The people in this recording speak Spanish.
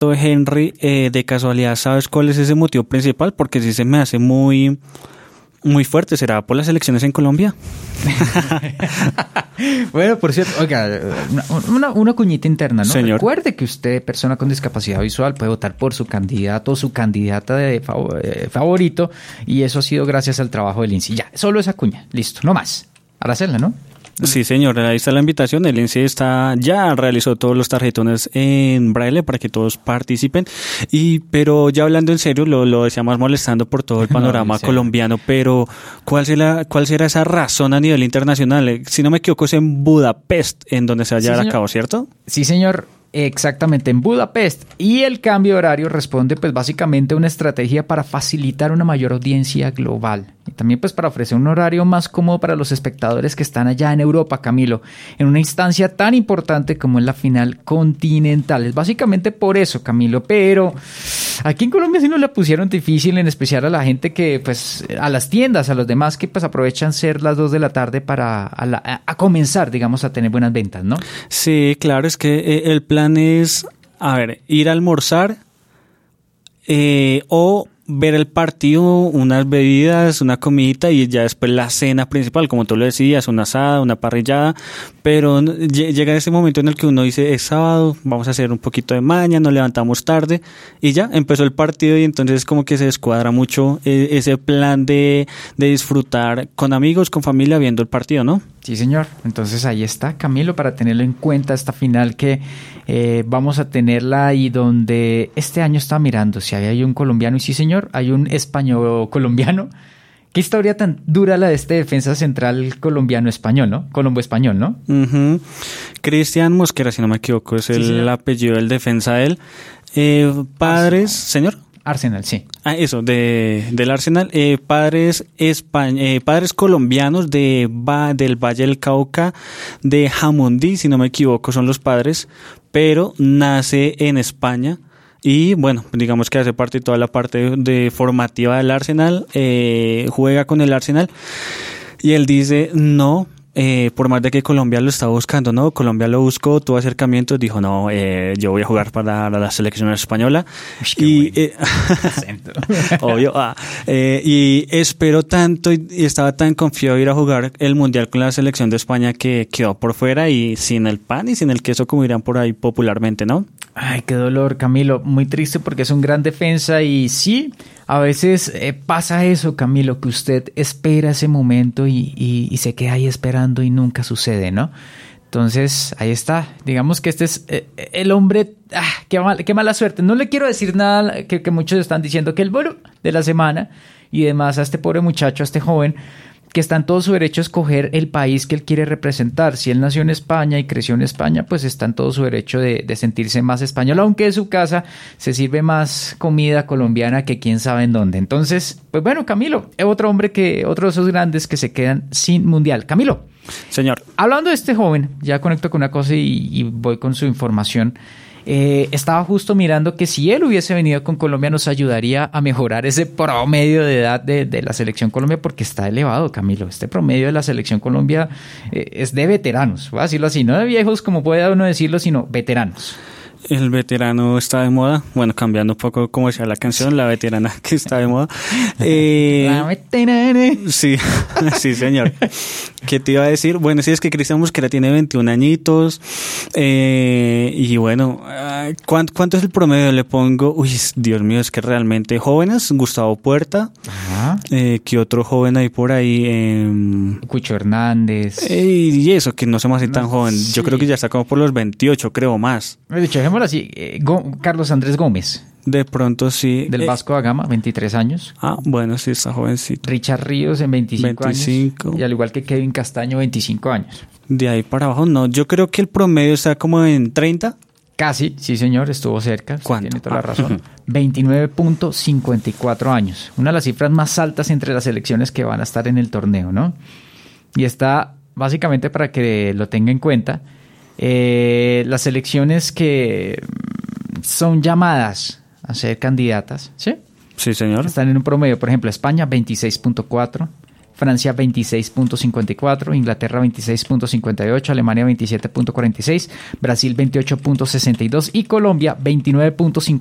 Henry, de casualidad, ¿sabes cuál es ese motivo principal? Porque sí se me hace muy, muy fuerte. ¿Será por las elecciones en Colombia? Bueno, por cierto, oiga, una cuñita interna, ¿no? Señor. Recuerde que usted, persona con discapacidad visual, puede votar por su candidato o su candidata de favorito, y eso ha sido gracias al trabajo del INSI. Ya, solo esa cuña, listo, no más. Aracelia, ¿no? Sí, señor, ahí está la invitación. El INSE ya realizó todos los tarjetones en braille para que todos participen. Pero ya hablando en serio, lo decíamos molestando por todo el panorama colombiano, pero ¿cuál será esa razón a nivel internacional? Si no me equivoco, es en Budapest en donde se va a llevar a cabo, ¿cierto? Sí, señor. Exactamente, en Budapest. Y el cambio de horario responde pues básicamente a una estrategia para facilitar una mayor audiencia global. Y también pues para ofrecer un horario más cómodo para los espectadores que están allá en Europa, Camilo, en una instancia tan importante como es la final continental. Es básicamente por eso, Camilo, pero aquí en Colombia sí nos la pusieron difícil, en especial a la gente que pues, a las tiendas, a los demás que pues aprovechan ser las 2 de la tarde para a comenzar, digamos, a tener buenas ventas, ¿no? Sí, claro, es que el plan es, a ver, ir a almorzar o ver el partido, unas bebidas, una comidita y ya después la cena principal, como tú lo decías, una asada, una parrillada, pero llega ese momento en el que uno dice, es sábado, vamos a hacer un poquito de maña, nos levantamos tarde y ya empezó el partido, y entonces como que se descuadra mucho ese plan de disfrutar con amigos, con familia viendo el partido, ¿no? Sí, señor. Entonces ahí está, Camilo, para tenerlo en cuenta esta final que vamos a tenerla, y donde este año estaba mirando si hay un colombiano, y sí, señor, hay un español colombiano. Qué historia tan dura la de este defensa central colombiano-español, ¿no? Colombo-español, ¿no? Uh-huh. Cristian Mosquera, si no me equivoco, es el apellido del defensa de él. Padres, señor. Arsenal, sí. Ah, eso, del Arsenal. Padres colombianos del Valle del Cauca, de Jamundí, si no me equivoco, son los padres, pero nace en España. Y bueno, digamos que hace parte de toda la parte de formativa del Arsenal, juega con el Arsenal, y él dice, no, por más de que Colombia lo estaba buscando, ¿no? Colombia lo buscó, tuvo acercamientos, dijo, no, yo voy a jugar para la selección española. Y obvio, y esperó tanto y estaba tan confiado de ir a jugar el Mundial con la selección de España que quedó por fuera y sin el pan y sin el queso, como dirán por ahí popularmente, ¿no? Ay, qué dolor, Camilo. Muy triste porque es un gran defensa, y sí, a veces pasa eso, Camilo, que usted espera ese momento y se queda ahí esperando y nunca sucede, ¿no? Entonces, ahí está. Digamos que este es el hombre. Qué mala suerte. No le quiero decir nada que muchos están diciendo que el bueno de la semana y demás a este pobre muchacho, a este joven, que está en todo su derecho a escoger el país que él quiere representar. Si él nació en España y creció en España, pues está en todo su derecho de sentirse más español, aunque en su casa se sirve más comida colombiana que quién sabe en dónde. Entonces, pues bueno, Camilo, otro de esos grandes que se quedan sin mundial. Camilo. Señor. Hablando de este joven, ya conecto con una cosa y voy con su información. Estaba justo mirando que si él hubiese venido con Colombia nos ayudaría a mejorar ese promedio de edad de la selección Colombia, porque está elevado, Camilo. Este promedio de la selección Colombia es de veteranos, voy a decirlo así, no de viejos como puede uno decirlo, sino veteranos. El veterano está de moda. Bueno, cambiando un poco como decía la canción, la veterana que está de moda. La veterana. Sí, sí, señor. ¿Qué te iba a decir? Bueno, sí, es que Cristian Mosquera tiene 21 añitos. Y bueno, ¿cuánto es el promedio? Le pongo, uy, Dios mío, es que realmente jóvenes. Gustavo Puerta. Ajá. ¿Qué otro joven hay por ahí? Cucho Hernández. Y eso, que no somos así tan joven. Sí. Yo creo que ya está como por los 28, creo más. De hecho, dejémoslo así. Carlos Andrés Gómez. De pronto sí. Del Vasco da Gama, 23 años. Ah, bueno, sí, está jovencito. Richard Ríos en 25 años. Y al igual que Kevin Castaño, 25 años. De ahí para abajo, no. Yo creo que el promedio está como en 30. Casi, sí, señor, estuvo cerca. ¿Cuánto? Tiene toda la razón. 29.54 años. Una de las cifras más altas entre las selecciones que van a estar en el torneo, ¿no? Y está, básicamente, para que lo tenga en cuenta, las selecciones que son llamadas a ser candidatas, ¿sí? Sí, señor. Están en un promedio, por ejemplo, España 26.4, Francia 26.54, Inglaterra 26.58, Alemania 27.46, Brasil 28.62 y Colombia 29.50.